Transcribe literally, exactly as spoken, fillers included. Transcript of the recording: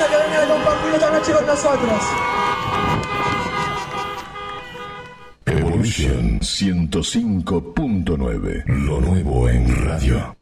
que vengan a compartir esta noche con nosotros. Evolution ciento cinco punto nueve. Lo nuevo en radio.